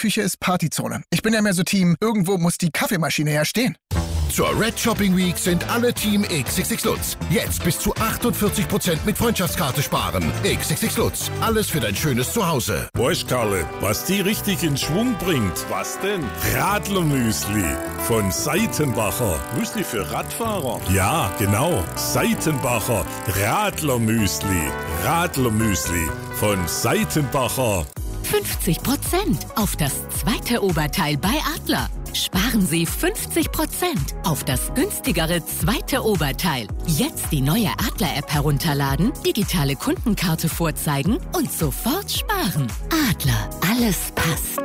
Küche ist Partyzone. Ich bin ja mehr so Team, irgendwo muss die Kaffeemaschine ja stehen. Zur Red Shopping Week sind alle Team XXX Lutz. Jetzt bis zu 48% mit Freundschaftskarte sparen. XXX Lutz. Alles für dein schönes Zuhause. Weißt, Karle, was die richtig in Schwung bringt? Was denn? Radlermüsli von Seitenbacher. Müsli für Radfahrer? Ja, genau. Seitenbacher Radlermüsli. Radlermüsli von Seitenbacher. 50% auf das zweite Oberteil bei Adler. Sparen Sie 50% auf das günstigere zweite Oberteil. Jetzt die neue Adler-App herunterladen, digitale Kundenkarte vorzeigen und sofort sparen. Adler, alles passt.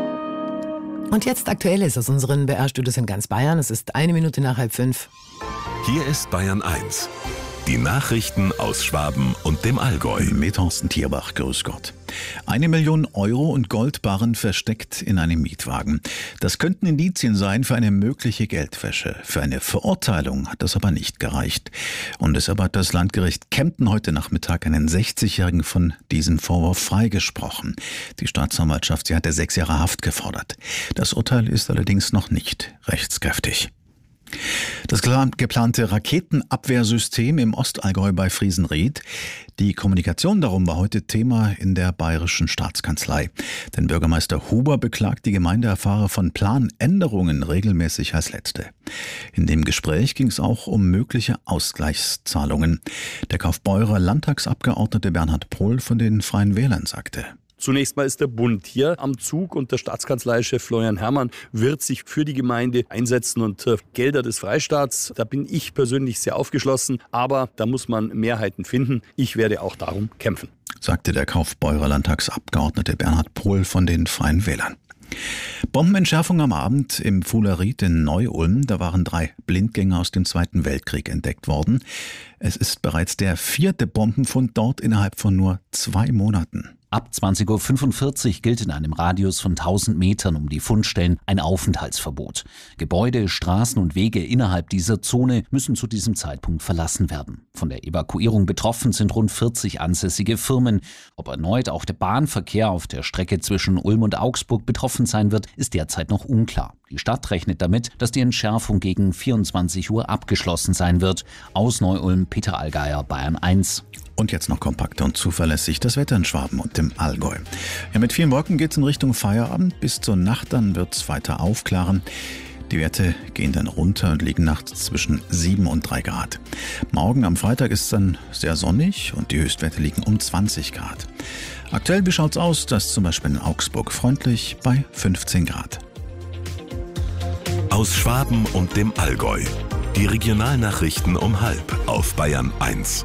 Und jetzt Aktuelles aus unseren BR-Studios in ganz Bayern. Es ist 5:01. Hier ist Bayern 1. Die Nachrichten aus Schwaben und dem Allgäu. Mit Thorsten Tierbach, grüß Gott. 1 Million Euro und Goldbarren versteckt in einem Mietwagen. Das könnten Indizien sein für eine mögliche Geldwäsche. Für eine Verurteilung hat das aber nicht gereicht. Und deshalb hat das Landgericht Kempten heute Nachmittag einen 60-Jährigen von diesem Vorwurf freigesprochen. Die Staatsanwaltschaft, sie hatte 6 Jahre Haft gefordert. Das Urteil ist allerdings noch nicht rechtskräftig. Das geplante Raketenabwehrsystem im Ostallgäu bei Friesenried. Die Kommunikation darum war heute Thema in der bayerischen Staatskanzlei. Denn Bürgermeister Huber beklagt, die Gemeinde erfahre von Planänderungen regelmäßig als Letzte. In dem Gespräch ging es auch um mögliche Ausgleichszahlungen. Der Kaufbeurer Landtagsabgeordnete Bernhard Pohl von den Freien Wählern sagte: Zunächst mal ist der Bund hier am Zug und der Staatskanzleichef Florian Herrmann wird sich für die Gemeinde einsetzen und Gelder des Freistaats, da bin ich persönlich sehr aufgeschlossen, aber da muss man Mehrheiten finden. Ich werde auch darum kämpfen, sagte der Kaufbeurer Landtagsabgeordnete Bernhard Pohl von den Freien Wählern. Bombenentschärfung am Abend im Fuhleried in Neu-Ulm. Da waren 3 Blindgänger aus dem Zweiten Weltkrieg entdeckt worden. Es ist bereits der 4. Bombenfund dort innerhalb von nur 2 Monaten. Ab 20:45 Uhr gilt in einem Radius von 1000 Metern um die Fundstellen ein Aufenthaltsverbot. Gebäude, Straßen und Wege innerhalb dieser Zone müssen zu diesem Zeitpunkt verlassen werden. Von der Evakuierung betroffen sind rund 40 ansässige Firmen. Ob erneut auch der Bahnverkehr auf der Strecke zwischen Ulm und Augsburg betroffen sein wird, ist derzeit noch unklar. Die Stadt rechnet damit, dass die Entschärfung gegen 24 Uhr abgeschlossen sein wird. Aus Neu-Ulm, Peter Allgeier, Bayern 1. Und jetzt noch kompakt und zuverlässig das Wetter in Schwaben und dem Allgäu. Ja, mit vielen Wolken geht es in Richtung Feierabend. Bis zur Nacht dann wird es weiter aufklaren. Die Werte gehen dann runter und liegen nachts zwischen 7 und 3 Grad. Morgen am Freitag ist es dann sehr sonnig und die Höchstwerte liegen um 20 Grad. Aktuell, wie schaut's aus? Das ist zum Beispiel in Augsburg freundlich bei 15 Grad. Aus Schwaben und dem Allgäu. Die Regionalnachrichten um 12:30 auf Bayern 1.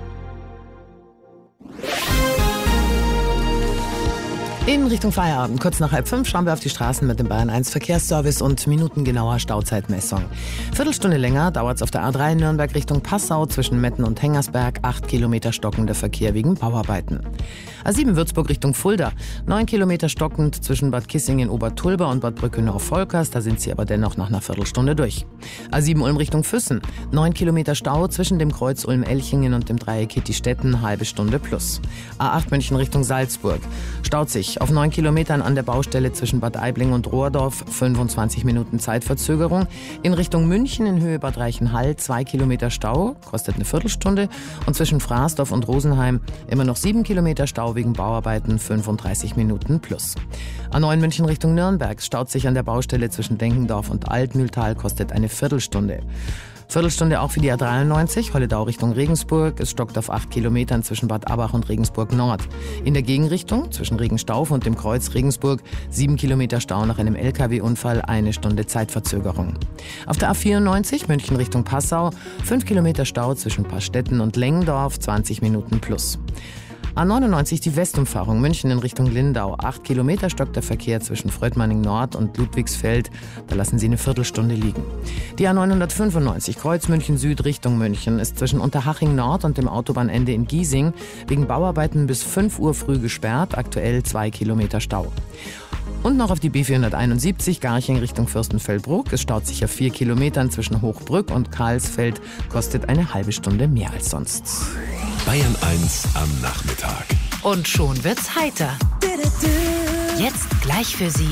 In Richtung Feierabend, kurz nach 4:30, schauen wir auf die Straßen mit dem Bayern 1 Verkehrsservice und minutengenauer Stauzeitmessung. Viertelstunde länger dauert es auf der A3 Nürnberg Richtung Passau zwischen Metten und Hengersberg. 8 Kilometer stockender Verkehr wegen Bauarbeiten. A7 Würzburg Richtung Fulda. 9 Kilometer stockend zwischen Bad Kissingen Obertulba und Bad Brückenau-Volkers. Da sind sie aber dennoch nach einer Viertelstunde durch. A7 Ulm Richtung Füssen. 9 Kilometer Stau zwischen dem Kreuz Ulm-Elchingen und dem Dreieck Kittistetten. Halbe Stunde plus. A8 München Richtung Salzburg. Staut sich auf 9 Kilometern an der Baustelle zwischen Bad Aibling und Rohrdorf. 25 Minuten Zeitverzögerung. In Richtung München in Höhe Bad Reichenhall 2 Kilometer Stau. Kostet eine Viertelstunde. Und zwischen Fraßdorf und Rosenheim immer noch 7 Kilometer Stau wegen Bauarbeiten. 35 Minuten plus. A9 München Richtung Nürnberg. Staut sich an der Baustelle zwischen Denkendorf und Altmühltal. Kostet eine Viertelstunde. Viertelstunde auch für die A93, Holledau Richtung Regensburg. Es stockt auf 8 Kilometern zwischen Bad Abach und Regensburg Nord. In der Gegenrichtung zwischen Regenstauf und dem Kreuz Regensburg 7 Kilometer Stau nach einem LKW-Unfall, 1 Stunde Zeitverzögerung. Auf der A94 München Richtung Passau 5 Kilometer Stau zwischen Pastetten und Lengendorf, 20 Minuten plus. A99 die Westumfahrung München in Richtung Lindau. 8 Kilometer stockt der Verkehr zwischen Fröttmanning Nord und Ludwigsfeld. Da lassen Sie eine Viertelstunde liegen. Die A995 Kreuz München Süd Richtung München ist zwischen Unterhaching Nord und dem Autobahnende in Giesing wegen Bauarbeiten bis 5 Uhr früh gesperrt. Aktuell 2 Kilometer Stau. Und noch auf die B471 Garching Richtung Fürstenfeldbruck. Es staut sich auf 4 Kilometern zwischen Hochbrück und Karlsfeld. Kostet eine halbe Stunde mehr als sonst. Bayern 1 am Nachmittag. Und schon wird's heiter. Jetzt gleich für Sie